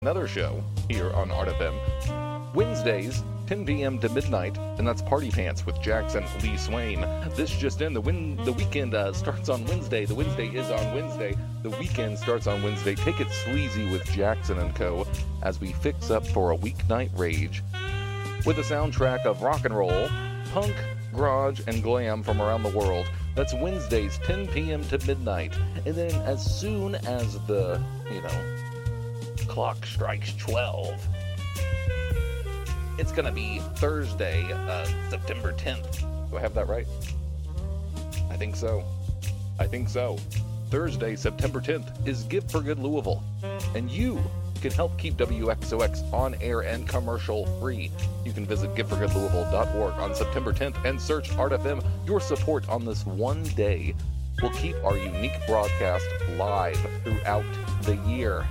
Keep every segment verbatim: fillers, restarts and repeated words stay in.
another show here on Art F M. Wednesdays, ten p.m. to midnight, and that's Party Pants with Jackson Lee Swain. This just in, the win- the weekend uh, starts on Wednesday. The Wednesday is on Wednesday. The weekend starts on Wednesday. Take it sleazy with Jackson and Co. as we fix up for a weeknight rage with a soundtrack of rock and roll, punk, garage, and glam from around the world. That's Wednesdays, ten p.m. to midnight. And then as soon as the, you know, clock strikes twelve, it's gonna be Thursday, uh, September tenth. Do I have that right? I think so. I think so. Thursday, September tenth is Give for Good Louisville. And you can help keep W X O X on air and commercial free. You can visit give for good louisville dot org on September tenth and search Art F M. Your support on this one day will keep our unique broadcast live throughout the year.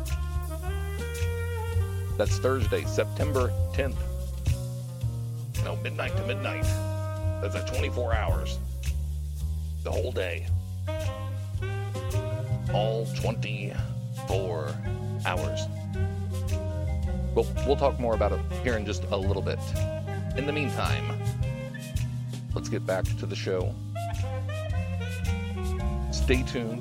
That's Thursday, September tenth. No, midnight to midnight. That's at twenty-four hours. The whole day. All twenty-four hours. Well, we'll talk more about it here in just a little bit. In the meantime, let's get back to the show. Stay tuned.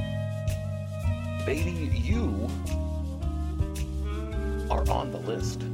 Baby, you are on the list.